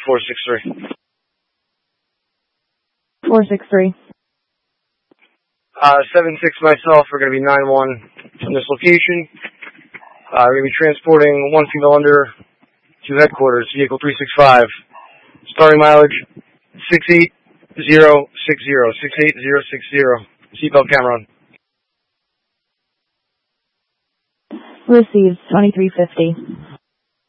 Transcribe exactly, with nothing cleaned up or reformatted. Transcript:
four six three. four six three. Uh, seven six myself, we're going to be nine one from this location. Uh, we're going to be transporting one female under to headquarters, vehicle three six five. Starting mileage six eight zero six zero. six eight zero six zero. Seatbelt camera on. Received twenty-three fifty.